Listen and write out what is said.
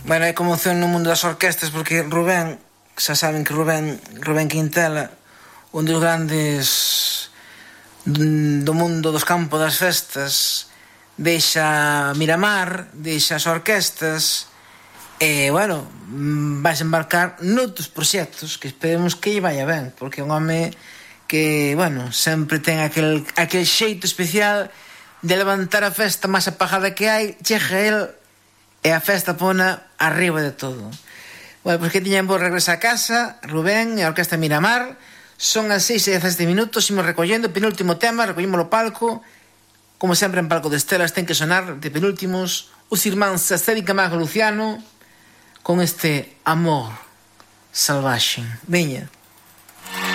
Bueno, hai conmoción no mundo das orquestas porque Rubén, xa saben que Rubén Quintela, un dos grandes do mundo dos campos das festas, deixa Miramar, deixa as orquestas e, bueno, vais embarcar noutros proxectos que esperemos que lle vaya ben, porque é un home que, bueno, sempre ten aquel xeito especial de levantar a festa máis apagada que hai, chega el e a festa pona arriba de todo. Bueno, pois que tiñan vos regresar a casa, Rubén e a Orquesta Miramar. Son as 6:17 minutos, imos recollendo penúltimo tema, recollemos o palco. Como sempre en Palco de Estelas ten que sonar de penúltimos os irmáns Sesteri Camargo e Luciano con este Amor Salvaxe. Veña.